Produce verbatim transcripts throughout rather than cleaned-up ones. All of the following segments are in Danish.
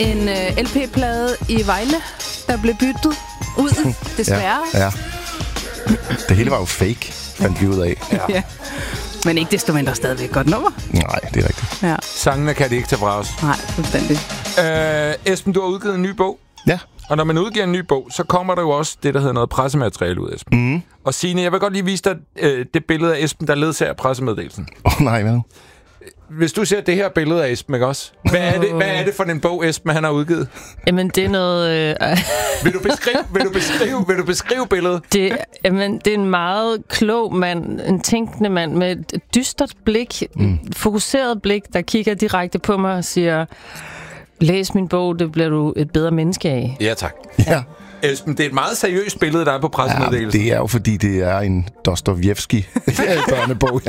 en uh, L P-plade i Vejle, der blev byttet ud, desværre. Ja, ja. Det hele var jo fake, fandt vi ud af. Ja. Ja. Men ikke desto mindre stadigvæk et godt nummer. Nej, det er rigtigt. Ja. Sangene kan det ikke tage fra os. Nej, fuldstændig. Øh, Esben, du har udgivet en ny bog. Ja. Og når man udgiver en ny bog, så kommer der jo også det, der hedder noget pressemateriale ud, Esben. Mm. Og Signe, jeg vil godt lige vise dig øh, det billede af Esben, der ledsager pressemeddelelsen. Åh oh, nej, hvad nu? Hvis du ser det her billede af Esben, ikke også? Hvad er det, hvad er det for en bog, Esben, han har udgivet? Jamen, det er noget... Øh, vil, du beskrive, vil, du beskrive, vil du beskrive billedet? Det, jamen, det er en meget klog mand, en tænkende mand med et dystert blik, mm. fokuseret blik, der kigger direkte på mig og siger, læs min bog, det bliver du et bedre menneske af. Ja, tak. Ja. Esben, det er et meget seriøst billede, der er på pressemeddelelsen. Ja, det er jo, fordi det er en Dostojevskij-børnebog.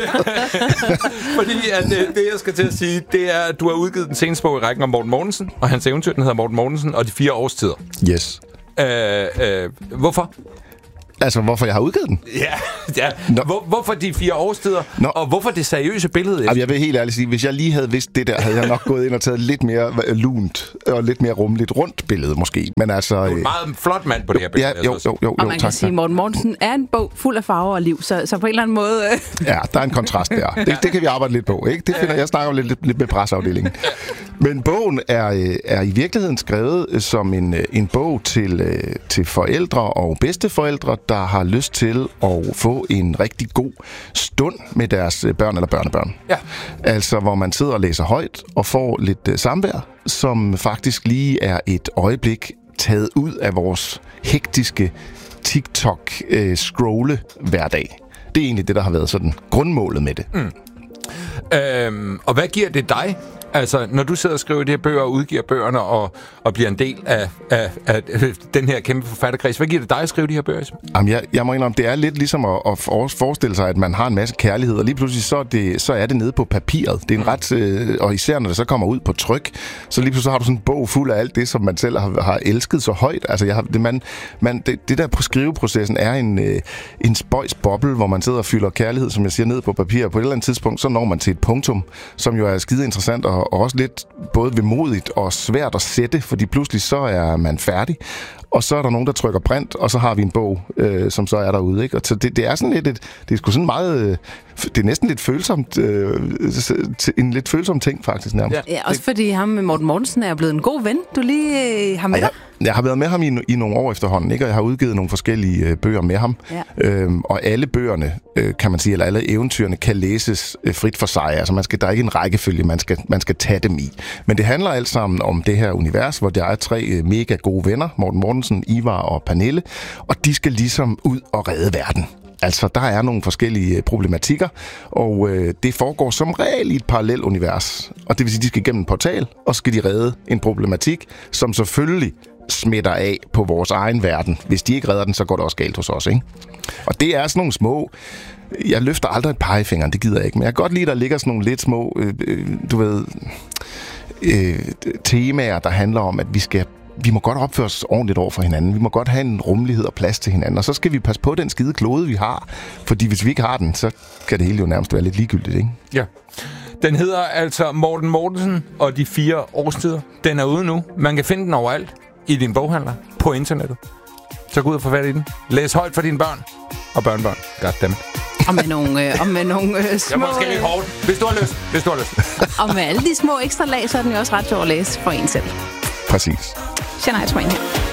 Fordi at det, det, jeg skal til at sige, det er, at du har udgivet den seneste bog i rækken om Morten Mortensen, og hans eventyr, den hedder Morten Mortensen og de fire årstider. Yes. Øh, øh, hvorfor? Altså, hvorfor jeg har udgivet den? Ja, ja. Hvor, hvorfor de fire årstider, Nå. og hvorfor det seriøse billede? Jamen, jeg vil helt ærligt sige, hvis jeg lige havde vidst det der, havde jeg nok gået ind og taget lidt mere lunt og lidt mere rummeligt rundt billede, måske. Men altså... Du er en meget flot mand på det her billede. Ja, jo, jo, jo, jo, og man tak, kan sige, at Morten Mortensen er en bog fuld af farver og liv, så, så på en eller anden måde... Ja, der er en kontrast der. Det, det kan vi arbejde lidt på, ikke? Det finder jeg snakker lidt, lidt med presseafdelingen. Men bogen er, er i virkeligheden skrevet som en, en bog til, til forældre og bedsteforældre, der har lyst til at få en rigtig god stund med deres børn eller børnebørn. Ja. Altså, hvor man sidder og læser højt og får lidt uh, samvær, som faktisk lige er et øjeblik taget ud af vores hektiske TikTok-scrolle hverdag. Det er egentlig det, der har været sådan grundmålet med det. Mm. Øhm, og hvad giver det dig? Altså, når du sidder og skriver de her bøger og udgiver bøgerne og, og bliver en del af, af, af den her kæmpe forfatterkreds, hvad giver det dig at skrive de her bøger? Jamen, jeg, jeg må indrømme, det er lidt ligesom at, at forestille sig, at man har en masse kærlighed, og lige pludselig så er det, så er det nede på papiret. Det er en ret, øh, og især når det så kommer ud på tryk, så lige pludselig har du sådan en bog fuld af alt det, som man selv har, har elsket så højt. Altså, jeg har, det, man, man, det, det der på skriveprocessen er en, øh, en spøjsboble, hvor man sidder og fylder kærlighed, som jeg siger, ned på papir. På et eller andet tidspunkt, så når man til et punktum, som jo er skide interessant og og også lidt både vemodigt og svært at sætte, fordi pludselig så er man færdig, og så er der nogen, der trykker print, og så har vi en bog, øh, som så er derude, ikke? Og så det, det er sådan lidt et, det er sgu sådan meget, øh, det er næsten lidt følsomt, øh, en lidt følsom ting faktisk nærmest. Ja, også fordi ham med Morten Mortensen er blevet en god ven, du lige øh, har med. Ja, jeg, jeg har været med ham i, i nogle år efterhånden, ikke? Og jeg har udgivet nogle forskellige øh, bøger med ham. Ja. Øhm, og alle bøgerne, øh, kan man sige, eller alle eventyrene kan læses øh, frit for sig. Altså man skal, der er ikke en rækkefølge, man skal, man skal tage dem i. Men det handler alt sammen om det her univers, hvor der er tre øh, mega gode venner, Morten Mortensen, Ivar og Pernille, og de skal ligesom ud og redde verden. Altså, der er nogle forskellige problematikker, og øh, det foregår som regel i et parallelt univers. Og det vil sige, at de skal igennem en portal, og så skal de redde en problematik, som selvfølgelig smitter af på vores egen verden. Hvis de ikke redder den, så går det også galt hos os, ikke? Og det er sådan nogle små... Jeg løfter aldrig et pegefingeren, det gider jeg ikke, men jeg kan godt lide, at der ligger sådan nogle lidt små, øh, øh, du ved, øh, temaer, der handler om, at vi skal Vi må godt opføre os ordentligt over for hinanden. Vi må godt have en rummelighed og plads til hinanden. Og så skal vi passe på den skide klode, vi har. Fordi hvis vi ikke har den, så kan det hele jo nærmest være lidt ligegyldigt, ikke? Ja. Den hedder altså Morten Mortensen og de fire årstider. Den er ude nu. Man kan finde den overalt i din boghandler på internettet. Så gå ud og få fat i den. Læs højt for dine børn og børnebørn. Goddammit. Og med nogle, øh, og med nogle øh, små... Jeg må måske lidt hårdt, hvis du har lyst. Hvis du har lyst. Og med alle de små ekstra lag, så er den jo også ret sjov at læse for en selv. Præcis. Shania Twain her.